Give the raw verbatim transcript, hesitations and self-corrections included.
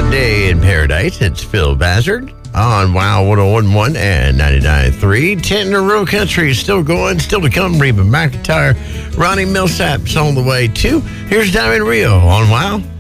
Day in Paradise. It's Phil Bassard on Wow one oh one point one and ninety-nine point three. ten in a row country is still going. Still to come, Reba McEntire, Ronnie Millsap's on the way too. Here's Diamond Rio on Wow